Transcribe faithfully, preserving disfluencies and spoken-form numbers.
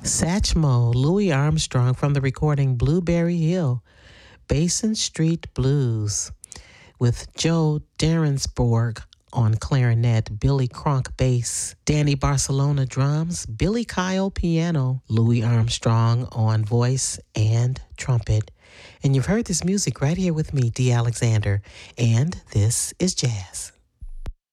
Satchmo, Louis Armstrong from the recording Blueberry Hill, Basin Street Blues, with Joe Derensborg on clarinet, Billy Cronk bass, Danny Barcelona drums, Billy Kyle piano, Louis Armstrong on voice and trumpet. And you've heard this music right here with me, Dee Alexander, and this is jazz.